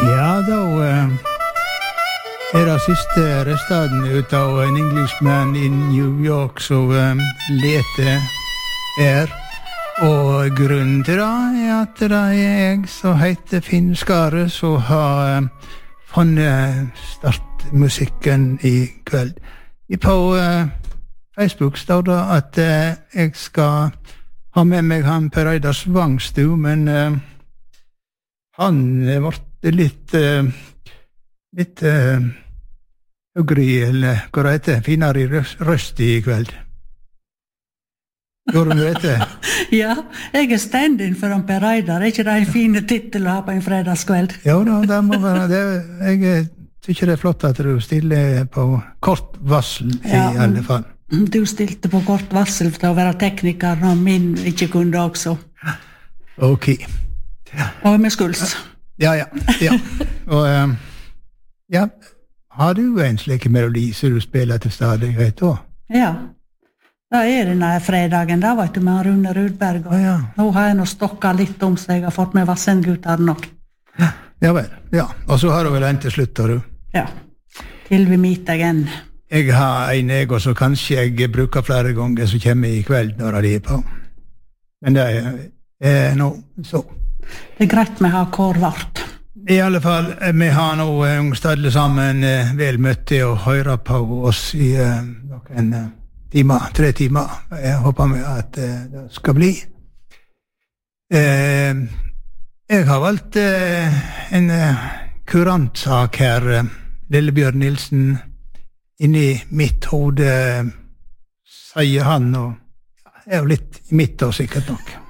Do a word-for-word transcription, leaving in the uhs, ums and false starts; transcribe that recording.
Ja, da uh, er det siste restaden ut av en Englishman i New York som um, leter er. Og grunnen til det er at det er jeg som heter Finn Skare som har um, funnet startmusikken i kveld. På uh, Facebook står det at uh, jeg skal ha med meg han Per Eidar Svangstu, men uh, han ble litt uh, litt uh, høgre, eller hva det heter, finere i røst i kveld. Gjør du det? Ja, jeg er stand-in for han Per Eidar. Er ikke det en fin titel å ha på en fredagskveld? Ja da, det må være det. Jeg tykker det er flott at du stiller på kort varsel i ja, alle fall. Du stilte på kort varsel for å være tekniker når min ikke kunne også. Ok. Ja. Og med skuls. Ja, ja, ja. Og um, ja, har du en slik melodi som du spiller til stadighet da? Ja, da er denne fredagen da, vet du, med Rune Rudberg. Og ja. Nå har jeg nå stokket litt om seg, jeg har fått med Vassendgutter nok. Ja vel, ja. Og så har du vel en til slutt, har du? Ja, til vi meet again. Jeg har en ego som kanskje jeg bruker flere ganger som kommer i kveld når de er på. Men det er, er nå så. Det er greit med å ha kår vart. I alle fall, vi har nå ungstadle sammen eh, vel møtt til å høre på oss i eh, noen eh, timer, tre timer. Jeg håper med at eh, det skal bli. Eh, jeg har valgt eh, en eh, kurantsak her, eh, Lillebjørn Nilsen, inni mitt hode, eh, sier han, og er jo litt i mitt og sikkert nok.